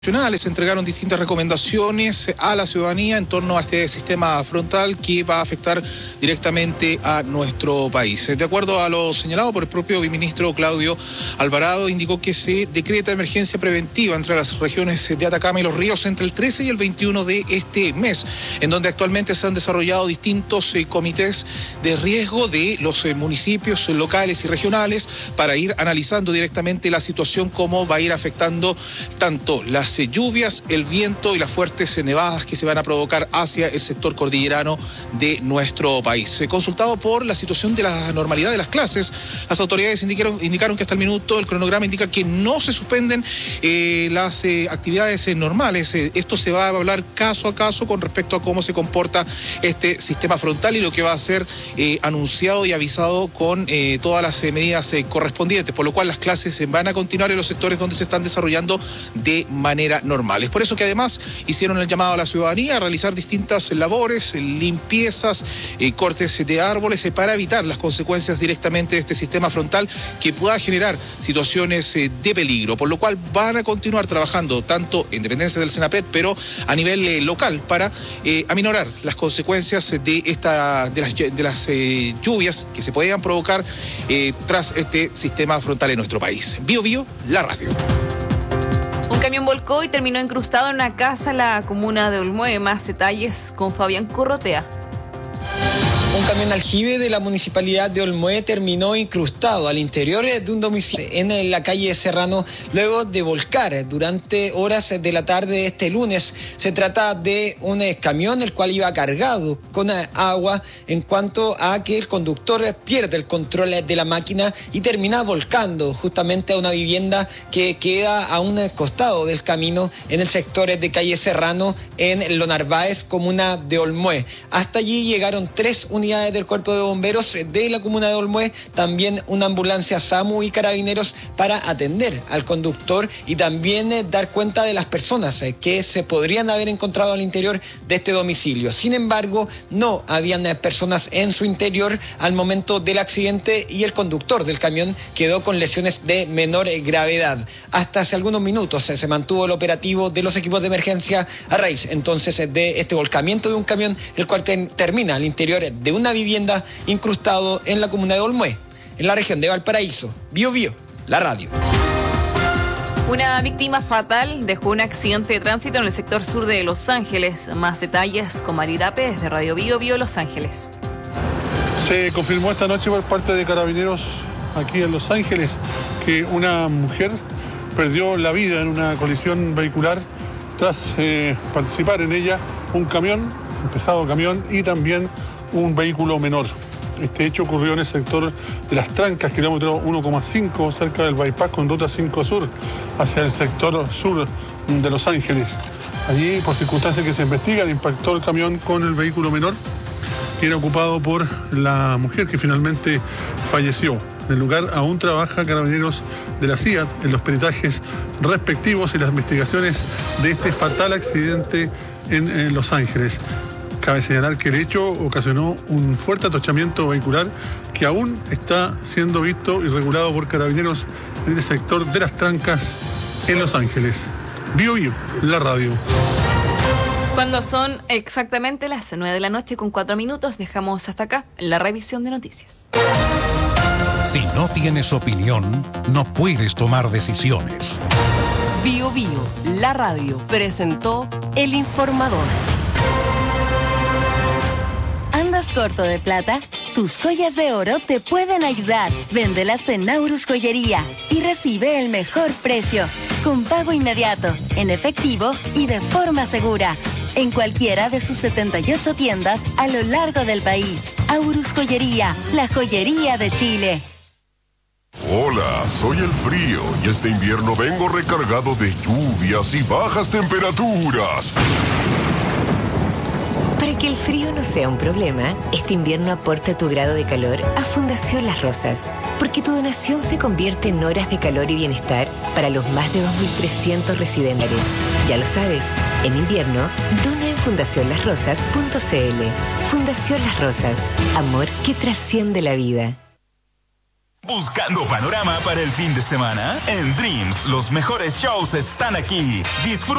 Se entregaron distintas recomendaciones a la ciudadanía en torno a este sistema frontal que va a afectar directamente a nuestro país. De acuerdo a lo señalado por el propio viceministro Claudio Alvarado, indicó que se decreta emergencia preventiva entre las regiones de Atacama y Los Ríos entre el 13 y el 21 de este mes, en donde actualmente se han desarrollado distintos comités de riesgo de los municipios locales y regionales para ir analizando directamente la situación, cómo va a ir afectando tanto las lluvias, el viento y las fuertes nevadas que se van a provocar hacia el sector cordillerano de nuestro país. Consultado por la situación de la normalidad de las clases, las autoridades indicaron que hasta el minuto el cronograma indica que no se suspenden las actividades normales. Esto se va a hablar caso a caso con respecto a cómo se comporta este sistema frontal y lo que va a ser anunciado y avisado con todas las medidas correspondientes, por lo cual las clases van a continuar en los sectores donde se están desarrollando de manera normal. Es por eso que además hicieron el llamado a la ciudadanía a realizar distintas labores, limpiezas, cortes de árboles para evitar las consecuencias directamente de este sistema frontal que pueda generar situaciones de peligro, por lo cual van a continuar trabajando tanto en dependencia del Senapred, pero a nivel local para aminorar las consecuencias de las lluvias que se podían provocar tras este sistema frontal en nuestro país. Bio Bio, la radio. Un camión volcó y terminó incrustado en una casa en la comuna de Olmué. Más detalles con Fabián Corrotea. Un camión aljibe de la municipalidad de Olmué terminó incrustado al interior de un domicilio en la calle Serrano luego de volcar durante horas de la tarde de este lunes. Se trata de un camión el cual iba cargado con agua en cuanto a que el conductor pierde el control de la máquina y termina volcando justamente a una vivienda que queda a un costado del camino en el sector de calle Serrano en Lo Narváez, comuna de Olmué. Hasta allí llegaron 3 unidades del Cuerpo de Bomberos de la comuna de Olmué, también una ambulancia SAMU y carabineros para atender al conductor y también dar cuenta de las personas que se podrían haber encontrado al interior de este domicilio. Sin embargo, no habían personas en su interior al momento del accidente y el conductor del camión quedó con lesiones de menor gravedad. Hasta hace algunos minutos se mantuvo el operativo de los equipos de emergencia a raíz entonces de este volcamiento de un camión, el cual termina al interior de una vivienda incrustado en la comuna de Olmué, en la región de Valparaíso. Bio Bio, la radio. Una víctima fatal dejó un accidente de tránsito en el sector sur de Los Ángeles. Más detalles con Marita Pérez de Radio Bio Bio Los Ángeles. Se confirmó esta noche por parte de carabineros aquí en Los Ángeles que una mujer perdió la vida en una colisión vehicular tras participar en ella un camión, un pesado camión y también un vehículo menor. Este hecho ocurrió en el sector de Las Trancas, kilómetro 1,5, cerca del bypass con ruta 5 Sur, hacia el sector sur de Los Ángeles. Allí, por circunstancias que se investigan, impactó el camión con el vehículo menor, que era ocupado por la mujer que finalmente falleció. En el lugar aún trabaja carabineros de la CIA en los peritajes respectivos y las investigaciones de este fatal accidente en Los Ángeles. Cabe señalar que el hecho ocasionó un fuerte atochamiento vehicular que aún está siendo visto y regulado por carabineros en el sector de Las Trancas en Los Ángeles. Bio Bio, la radio. Cuando son exactamente las 9 de la noche con 4 minutos, dejamos hasta acá la revisión de noticias. Si no tienes opinión, no puedes tomar decisiones. Bio Bio, la radio, presentó El Informador. ¿Andas corto de plata? Tus joyas de oro te pueden ayudar. Véndelas en Naurus Joyería y recibe el mejor precio, con pago inmediato, en efectivo y de forma segura. En cualquiera de sus 78 tiendas a lo largo del país. Aurus Joyería, la joyería de Chile. Hola, soy el frío y este invierno vengo recargado de lluvias y bajas temperaturas. Para que el frío no sea un problema, este invierno aporta tu grado de calor a Fundación Las Rosas, porque tu donación se convierte en horas de calor y bienestar para los más de 2.300 residentes. Ya lo sabes, en invierno, dona en fundacionlasrosas.cl. Fundación Las Rosas, amor que trasciende la vida. ¿Buscando panorama para el fin de semana? En Dreams, los mejores shows están aquí. Disfruta